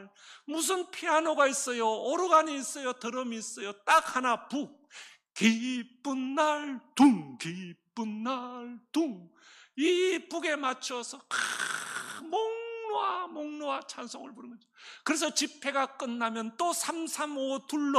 날 무슨 피아노가 있어요, 오르간이 있어요, 드럼이 있어요. 딱 하나 북. 기쁜 날 둥, 기쁜 날 둥. 이 북에 맞춰서 목 놓아 찬송을 부르는 거죠. 그래서 집회가 끝나면 또 335 둘러